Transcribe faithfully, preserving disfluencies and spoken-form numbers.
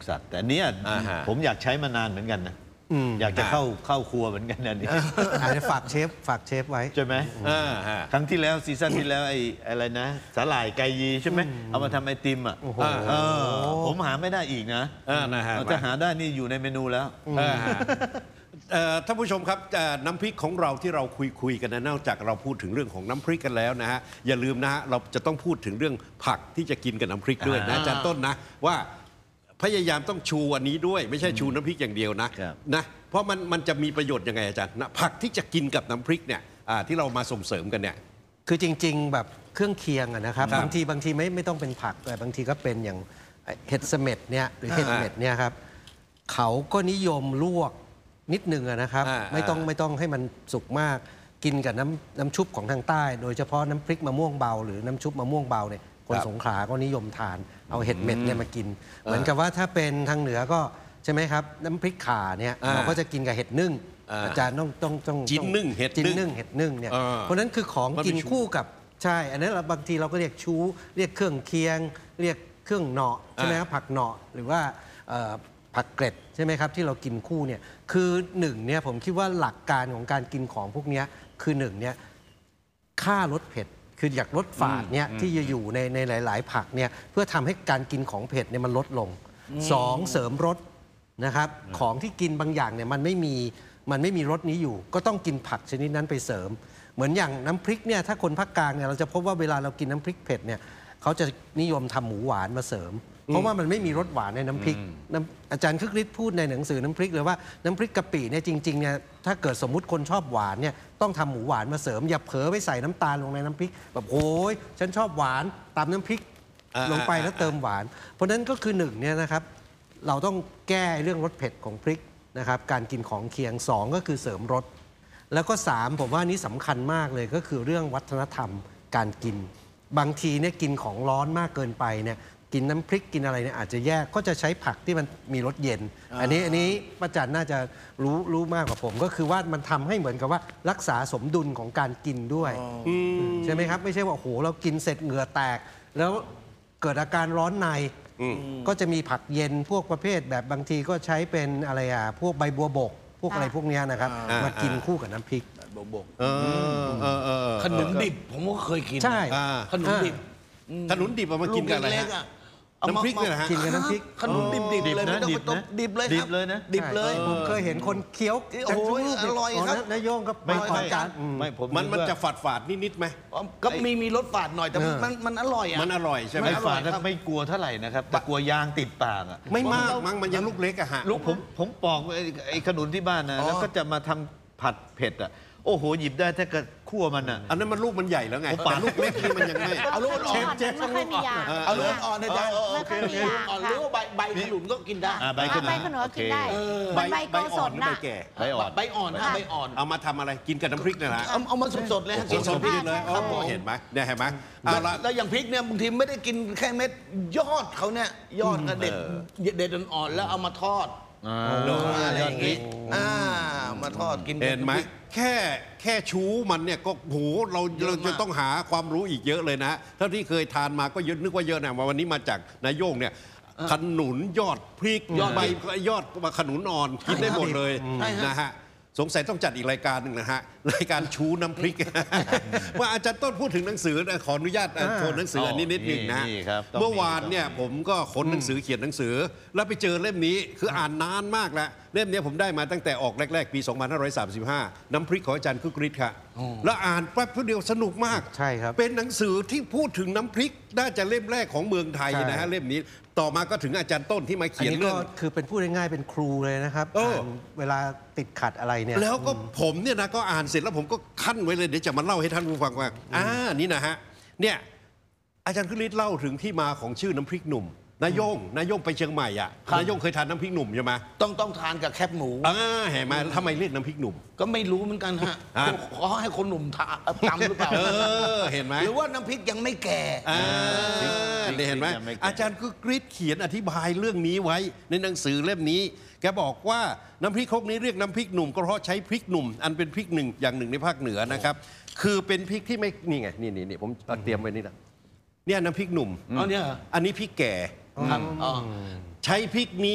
สัตว์แต่เนี้ยผมอยากใช้มานานเหมือนกันนะอยากจะเข้าเข้าครัวเหมือนกันนะนี่อาจจะฝากเชฟฝากเชฟไว้ใช่ไหมครั้งที่แล้วซีซั่นที่แล้วไอ้อะไรนะสาหร่ายไกยีใช่ไหมเอามาทำไอติมอ่ะผมหาไม่ได้อีกนะถ้าหาได้นี่อยู่ในเมนูแล้วท่านผู้ชมครับน้ำพริกของเราที่เราคุยคุยกันนะนอกจากเราพูดถึงเรื่องของน้ำพริกกันแล้วนะฮะอย่าลืมนะฮะเราจะต้องพูดถึงเรื่องผักที่จะกินกับน้ำพริกด้วยนะอาจารย์ต้นนะว่าพยายามต้องชูอันนี้ด้วยไม่ใช่ชูน้ำพริกอย่างเดียวนะนะเพราะมันมันจะมีประโยชน์ยังไงอาจารย์นะผักที่จะกินกับน้ำพริกเนี่ยที่เรามาส่งเสริมกันเนี่ยคือจริงๆแบบเครื่องเคียงนะครับบางทีบางทีไม่ไม่ต้องเป็นผักแต่บางทีก็เป็นอย่างเห็ดเสม็ดเนี่ยหรือเห็ดเม็ดเนี่ยครับเขาก็นิยมลวกนิดนึงนะครับไม่ต้องไม่ต้องให้มันสุกมากกินกับน้ำน้ำชุบของทางใต้โดยเฉพาะน้ำพริกมะม่วงเบาหรือน้ำชุบมะม่วงเบาเนี่ยคนสงขลาก็นิยมทานเอาเห็ดเม็ดเนี่ยมากินเหมือนกับว่าถ้าเป็นทางเหนือก็ใช่ไหมครับน้ำพริกข่าเนี่ยเราก็จะกินกับเห็ดนึ่งอาจารย์ต้องต้องต้องจิ้นนึ่งเห็ดจิ้นนึ่งเห็ดนึ่งเนี่ยเพราะนั้นคือของกินคู่กับใช่อันนั้นบางทีเราก็เรียกชูเรียกเครื่องเคียงเรียกเครื่องเหนาะใช่ไหมครับผักเหนาะหรือว่าผักเกล็ดใช่ไหมครับที่เรากินคู่เนี่ยคือหนึ่งเนี่ยผมคิดว่าหลักการของการกินของพวกนี้คือหนึ่งเนี่ยค่ารสเผ็ดคืออยากลดฝาดเนี่ยที่จะอยู่ในในหลายๆผักเนี่ยเพื่อทำให้การกินของเผ็ดเนี่ยมันลดลงสองเสริมรสนะครับของที่กินบางอย่างเนี่ยมันไม่มีมันไม่มีรสนี้อยู่ก็ต้องกินผักชนิดนั้นไปเสริมเหมือนอย่างน้ำพริกเนี่ยถ้าคนภาคกลางเนี่ยเราจะพบว่าเวลาเรากินน้ำพริกเผ็ดเนี่ยเขาจะนิยมทำหมูหวานมาเสริมเพราะว่ามันไม่มีรสหวานในน้ำพริกอาจารย์คึกฤทธิ์พูดในหนังสือน้ำพริกเลยว่าน้ำพริกกะปิเนี่ยจริงๆเนี่ยถ้าเกิดสมมุติคนชอบหวานเนี่ยต้องทำหมูหวานมาเสริมอย่าเผลอไปใส่น้ำตาลลงในน้ำพริกแบบโอ้ยฉันชอบหวานตามน้ำพริกลงไปแล้วเติมหวานเพราะนั้นก็คือหนึ่งเนี่ยนะครับเราต้องแก้เรื่องรสเผ็ดของพริกนะครับการกินของเคียงสองก็คือเสริมรสแล้วก็สามผมว่านี้สำคัญมากเลยก็คือเรื่องวัฒนธรรมการกินบางทีเนี่ยกินของร้อนมากเกินไปเนี่ยกินน้ำพริกกินอะไรเนี่ยอาจจะแย่ก็จะใช้ผักที่มันมีรสเย็น อ, อันนี้อันนี้ป้าจันน่าจะรู้รู้มากกว่าผมก็คือว่ามันทำให้เหมือนกับว่ารักษาสมดุลของการกินด้วยใช่ไหมครับไม่ใช่ว่าโอ้โหเรากินเสร็จเหงื่อแตกแล้วเกิดอาการร้อนในก็จะมีผักเย็นพวกประเภทแบบบางทีก็ใช้เป็นอะไรอ่ะพวกใบบัวบกพวกอะไรพวกนี้นะครับมากินคู่กับน้ำพริกใบบัวบกขนุนดิบผมก็เคยกินใช่ขนุนดิบขนุนดิบเอามากินกันอะไรน้ำพริกเลยนะฮะกินกับน้ำพริกขนุนดิบดิบเลยไม่ต้องไปต้มดิบเลยครับดิบเลยนะดิบเลยผมเคยเห็นคนเคี้ยวโอ้โหอร่อยครับนายโยงก็ไม่ไม่ไม่ผมมันมันจะฝาดฝาดนิดๆไหมก็มีมีรสฝาดหน่อยแต่มันมันอร่อยอ่ะมันอร่อยใช่ไหมไม่ฝาดไม่กลัวเท่าไหร่นะครับแต่กลัวยางติดปากอ่ะไม่มากมั้งมันยังลูกเล็กอะฮะลูกผมผมปอกไอ้ขนุนที่บ้านนะแล้วก็จะมาทำผัดเผ็ดอ่ะโอ้โหหยิบได้ถ้าเกิดคั่วมันอ่ะอันนั้นมันลูกมันใหญ่แล้วไงฝาลูกเล็กนี่มันยังไม่เอาลูกอ่อนเชฟไม่ค่อยมียาเอาลูกอ่อนนะจ๊ะไม่ค่อยมียาอ่อนหรือว่าใบใบขนุนก็กินได้ใบขนุนก็กินได้ใบโกศลนะใบอ่อนใบอ่อนนะใบอ่อนเอามาทำอะไรกินกับน้ำพริกนะฮะเอามาสดๆเลยสดๆนี่เลยเห็นไหมเนี่ยเห็นไหมแล้วอย่างพริกเนี่ยบางทีไม่ได้กินแค่เม็ดยอดเขาเนี่ยยอดเด็ดเด็ดอ่อนแล้วเอามาทอดยอดพริกมาทอดกินเห็นไหมแค่แค่ชูมันเนี่ยก็โหเราเราจะต้องหาความรู้อีกเยอะเลยนะเท่าที่เคยทานมาก็เยอะนึกว่าเยอะนะวันนี้มาจากนายโยงเนี่ยขนุนยอดพริกยอดใบยอดขนุนอ่อนกินได้หมดเลยนะฮะสงสัยต้องจัดอีกรายการหนึ่งนะฮะรายการชูน้ำพริกว่าอาจารย์ต้นพูดถึงหนังสือขออนุญาตโชว์หนังสืออันนี้นิดหนึ่งนะเมื่อวานเนี่ยผมก็ค้นหนังสือเขียนหนังสือแล้วไปเจอเล่มนี้คืออ่านนานมากแล้วเล่มนี้ผมได้มาตั้งแต่ออกแรกๆปีสองพันห้าร้อยสามสิบห้าน้ำพริกของอาจารย์คึกฤทธิ์ค่ะแล้วอ่านแป๊บเดียวสนุกมากใช่ครับเป็นหนังสือที่พูดถึงน้ำพริกน่าจะเล่มแรกของเมืองไทยนะฮะเล่มนี้ต่อมาก็ถึงอาจารย์ต้นที่มาเขียนเรื่องคือเป็นพูดง่ายๆเป็นครูเลยนะครับเวลาติดขัดอะไรเนี่ยแล้วก็ผมเนี่ยนะก็อ่านเสร็จแล้วผมก็ขั้นไว้เลยเดี๋ยวจะมาเล่าให้ท่านผู้ฟังว่าอ่านี่นะฮะเนี่ยอาจารย์คึกฤทธิ์เล่าถึงที่มาของชื่อน้ำพริกหนุ่มนายโยงนายโยงไปเชียงใหม่อ่ะนายโยงเคยทานน้ำพริกหนุ่มใช่ไหมต้องต้องทานกับแคบหมูอ่าเห็นไหมทำไมเรียกน้ำพริกหนุ่มก็ไม่รู้เหมือนกันฮะเขาให้คนหนุ่มทำหรือเปล่าเออเห็นไหมหรือว่าน้ำพริกยังไม่แก่อ่าเห็นไหมอาจารย์คึกฤทธิ์เขียนอธิบายเรื่องนี้ไว้ในหนังสือเล่มนี้แกบอกว่าน้ำพริกครกนี้เรียกน้ำพริกหนุ่มก็เพราะใช้พริกหนุ่มอันเป็นพริกหนึ่งอย่างหนึ่งในภาคเหนือนะครับคือเป็นพริกที่ไม่นี่ไงนี่นี่ผมเตรียมไว้นี่แหละเนี่ยน้ำพริกหนุ่มอันนี้อันนี้พริกแก่ใช้พริกนี้